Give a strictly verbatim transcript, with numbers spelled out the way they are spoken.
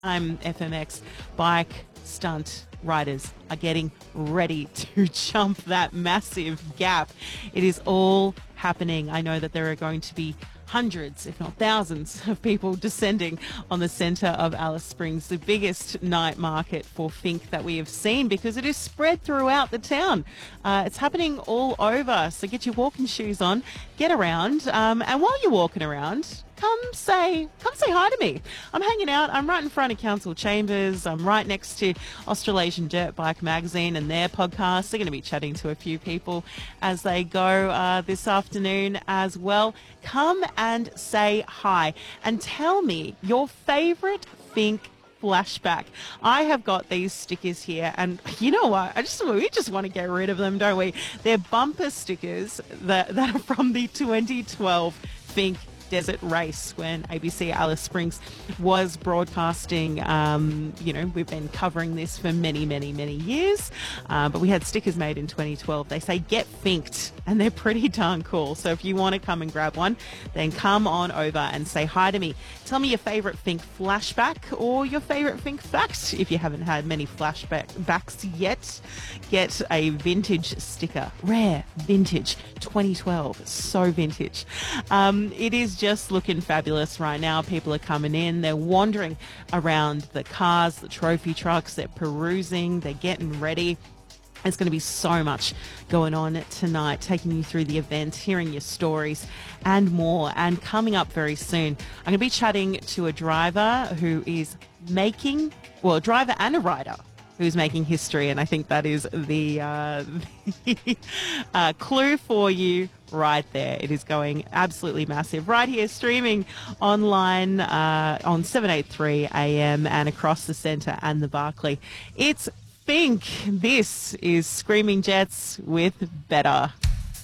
I'm F M X bike stunt riders are getting ready to jump that massive gap. It is all happening. I know that there are going to be hundreds, if not thousands, of people descending on the centre of Alice Springs, the biggest night market for Finke that we have seen, because it is spread throughout the town. Uh, it's happening all over. So get your walking shoes on, get around, um, and while you're walking around, come say come say hi to me. I'm hanging out. I'm right in front of Council Chambers. I'm right next to Australasian Dirt Bike Magazine and their podcast. They're going to be chatting to a few people as they go uh, this afternoon as well. Come and say hi and tell me your favourite Finke flashback. I have got these stickers here, and you know what? I just we just want to get rid of them, don't we? They're bumper stickers that, that are from the twenty twelve Finke Desert Race, when A B C Alice Springs was broadcasting. Um, you know, we've been covering this for many, many, many years, uh, but we had stickers made in twenty twelve. They say "Get Finked," and they're pretty darn cool. So if you want to come and grab one, then come on over and say hi to me. Tell me your favourite Finke flashback or your favourite Finke fact. If you haven't had many flashbacks yet, get a vintage sticker. Rare, vintage, twenty twelve. So vintage. Um, it is just looking fabulous right now. People are coming in. They're wandering around the cars, the trophy trucks. They're perusing. They're getting ready. There's going to be so much going on tonight, taking you through the event, hearing your stories and more. And coming up very soon, I'm going to be chatting to a driver who is making, well, a driver and a rider who's making history. And I think that is the, uh, the uh, clue for you right there. It is going absolutely massive right here, streaming online uh, on seven eighty-three A M and across the centre and the Barclay. It's Finke. This is Screaming Jets with Better.